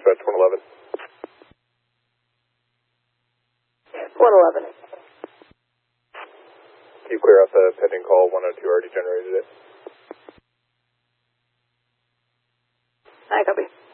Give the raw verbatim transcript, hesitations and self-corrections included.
dispatch one eleven. one eleven. Can you clear out the pending call? one oh two already generated it. I copy.